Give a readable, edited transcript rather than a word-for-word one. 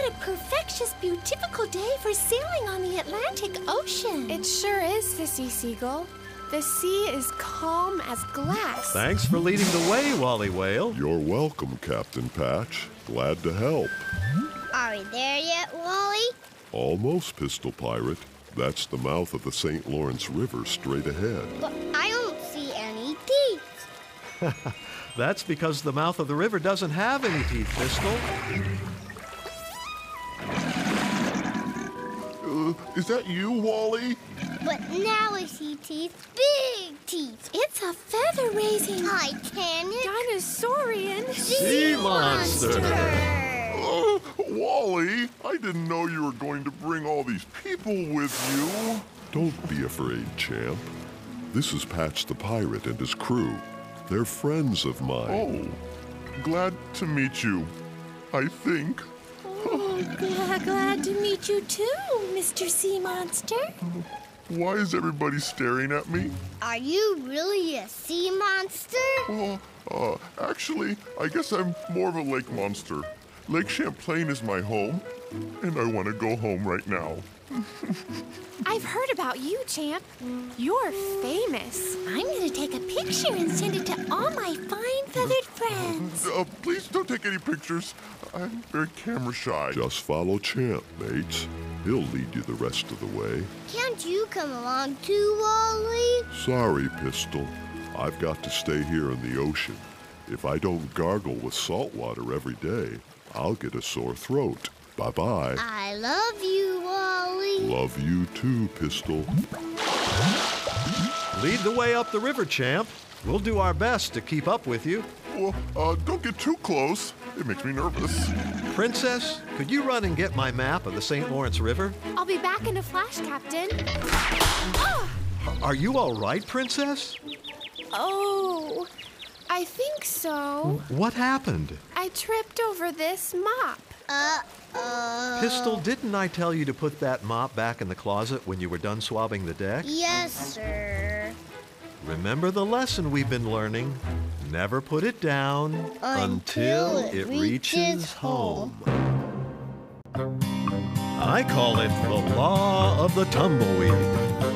a perfectious, beautiful day for sailing on the Atlantic Ocean. It sure is, Sissy Seagull. The sea is calm as glass. Thanks for leading the way, Wally Whale. You're welcome, Captain Patch. Glad to help. Are we there yet, Wally? Almost, Pistol Pirate. That's the mouth of the St. Lawrence River straight ahead. But I don't see any teeth. That's because the mouth of the river doesn't have any teeth, Pistol. Is that you, Wally? But now I see teeth, big teeth. It's a feather-raising Titanic Dinosaurian Sea monster. Wally, I didn't know you were going to bring all these people with you. Don't be afraid, champ. This is Patch the Pirate and his crew. They're friends of mine. Oh, glad to meet you, I think. Oh, glad to meet you too, Mr. Sea Monster. Why is everybody staring at me? Are you really a sea monster? Actually, I guess I'm more of a lake monster. Lake Champlain is my home, and I want to go home right now. I've heard about you, Champ. You're famous. I'm gonna take a picture and send it to all my fine feathered friends. Please don't take any pictures. I'm very camera shy. Just follow Champ, mates. He'll lead you the rest of the way. Can't you come along too, Wally? Sorry, Pistol. I've got to stay here in the ocean. If I don't gargle with salt water every day, I'll get a sore throat. Bye-bye. I love you, Wally. Love you too, Pistol. Lead the way up the river, Champ. We'll do our best to keep up with you. Well, don't get too close. It makes me nervous. Princess, could you run and get my map of the St. Lawrence River? I'll be back in a flash, Captain. Are you all right, Princess? Oh, I think so. What happened? I tripped over this mop. Pistol, didn't I tell you to put that mop back in the closet when you were done swabbing the deck? Yes, sir. Remember the lesson we've been learning. Never put it down until it reaches home. I call it the law of the tumbleweed.